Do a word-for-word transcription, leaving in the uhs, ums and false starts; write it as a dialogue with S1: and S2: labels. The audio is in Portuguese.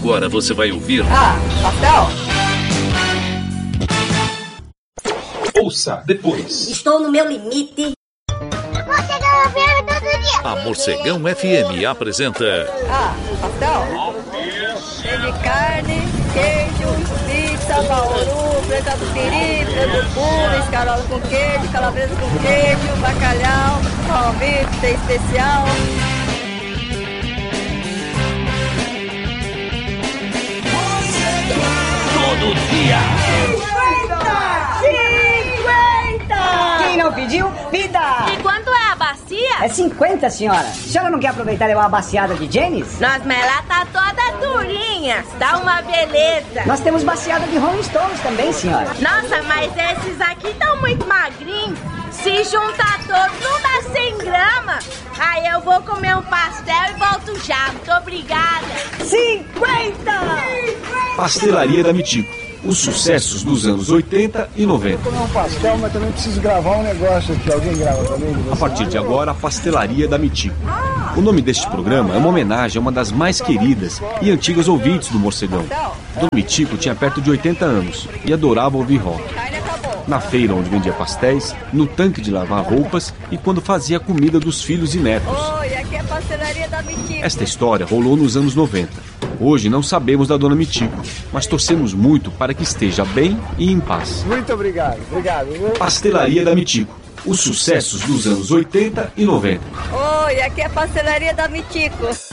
S1: Agora você vai ouvir...
S2: Ah, pastel?
S1: Ouça depois.
S2: Estou no meu limite.
S3: Morcegão F M todo dia.
S1: A Morcegão F M apresenta...
S2: Ah, pastel? Tem de carne, queijo, pizza, bauru, frango do piri, frango puro, escarola com queijo, calabresa com queijo, bacalhau, palmito, especial.
S1: Todo dia.
S2: cinquenta!
S4: Quem não pediu, pida!
S5: E quanto é a bacia?
S4: É cinquenta, senhora. A senhora não quer aproveitar e levar uma baciada de Janis?
S5: Nossa, mas ela tá toda durinha. Tá uma beleza.
S4: Nós temos baciada de Rolling Stones também, senhora.
S5: Nossa, mas esses aqui estão muito magrinhos. Se juntar todos, não dá cem gramas. Aí eu vou comer um pastel e volto já. Muito obrigada.
S4: cinquenta!
S6: Pastelaria da Mitico. Os sucessos dos anos oitenta e noventa.
S7: Vou comer um pastel, mas também preciso gravar um negócio aqui. Alguém grava também?
S6: A partir de agora, a Pastelaria da Mitico. O nome deste programa é uma homenagem a uma das mais queridas e antigas ouvintes do Morcegão. Dona Mitico tinha perto de oitenta anos e adorava ouvir rock. Na feira onde vendia pastéis, no tanque de lavar roupas e quando fazia a comida dos filhos e netos.
S2: Oi, aqui é a pastelaria da Mitico.
S6: Esta história rolou nos anos noventa. Hoje não sabemos da Dona Mitico, mas torcemos muito para que esteja bem e em paz.
S7: Muito obrigado, obrigado.
S6: Pastelaria da Mitico. Os sucessos dos anos oitenta e noventa.
S2: Oi, aqui é a pastelaria da Mitico.